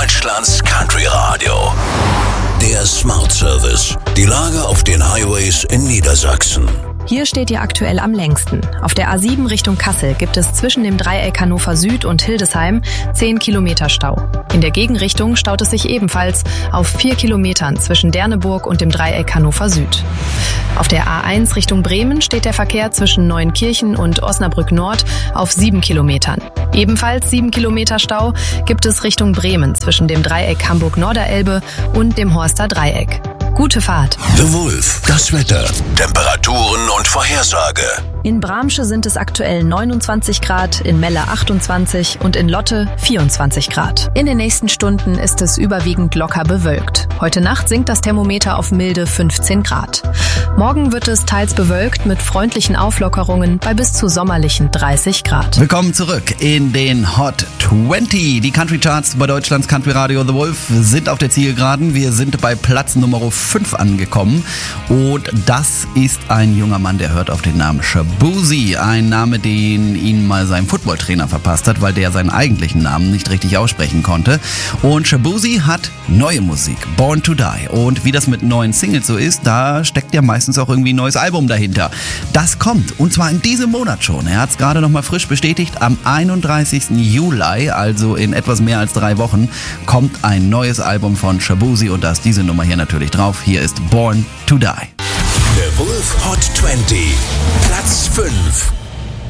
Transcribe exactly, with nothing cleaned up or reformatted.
Deutschlands Country Radio. Der Smart Service. Die Lage auf den Highways in Niedersachsen. Hier steht ihr aktuell am längsten. Auf der A sieben Richtung Kassel gibt es zwischen dem Dreieck Hannover Süd und Hildesheim zehn Kilometer Stau. In der Gegenrichtung staut es sich ebenfalls auf vier Kilometern zwischen Derneburg und dem Dreieck Hannover Süd. Auf der A eins Richtung Bremen steht der Verkehr zwischen Neuenkirchen und Osnabrück Nord auf sieben Kilometern. Ebenfalls sieben Kilometer Stau gibt es Richtung Bremen zwischen dem Dreieck Hamburg-Norderelbe und dem Horster Dreieck. Gute Fahrt. The Wolf, das Wetter, Temperaturen und Vorhersage. In Bramsche sind es aktuell neunundzwanzig Grad, in Melle achtundzwanzig und in Lotte vierundzwanzig Grad. In den nächsten Stunden ist es überwiegend locker bewölkt. Heute Nacht sinkt das Thermometer auf milde fünfzehn Grad. Morgen wird es teils bewölkt mit freundlichen Auflockerungen bei bis zu sommerlichen dreißig Grad. Willkommen zurück in den Hot zwanzig. Die Country Charts bei Deutschlands Country Radio The Wolf sind auf der Zielgeraden. Wir sind bei Platz Nummer fünf angekommen und das ist ein junger Mann, der hört auf den Namen Shaboozey. Ein Name, den ihn mal sein Footballtrainer verpasst hat, weil der seinen eigentlichen Namen nicht richtig aussprechen konnte. Und Shaboozey hat neue Musik, Born to Die. Und wie das mit neuen Singles so ist, da steckt ja meistens auch irgendwie ein neues Album dahinter. Das kommt und zwar in diesem Monat schon. Er hat es gerade nochmal frisch bestätigt. Am einunddreißigsten Juli, also in etwas mehr als drei Wochen, kommt ein neues Album von Shaboozey und da ist diese Nummer hier natürlich drauf. Hier ist Born to Die. Der Wolf Hot zwanzig, Platz fünf.